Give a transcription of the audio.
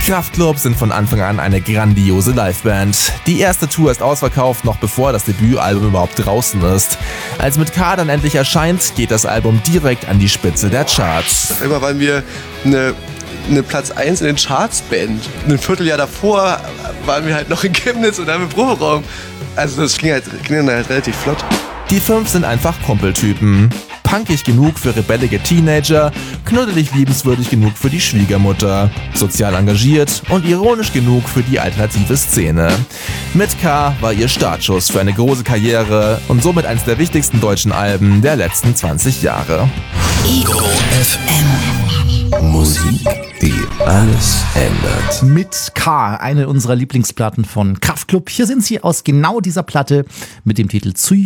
Kraftklub sind von Anfang an eine grandiose Liveband. Die erste Tour ist ausverkauft, noch bevor das Debütalbum überhaupt draußen ist. Als Mit K dann endlich erscheint, geht das Album direkt an die Spitze der Charts. Immer waren wir eine Platz 1 in den Charts-Band. Ein Vierteljahr davor waren wir halt noch in Chemnitz und haben im Proberaum. Also das ging dann halt relativ flott. Die 5 sind einfach Kumpeltypen. Punkig genug für rebellige Teenager, knuddelig liebenswürdig genug für die Schwiegermutter, sozial engagiert und ironisch genug für die alternative Szene. Mit K war ihr Startschuss für eine große Karriere und somit eines der wichtigsten deutschen Alben der letzten 20 Jahre. Ego FM. Musik, die alles ändert. Mit K, eine unserer Lieblingsplatten von Kraftklub. Hier sind sie aus genau dieser Platte mit dem Titel Zu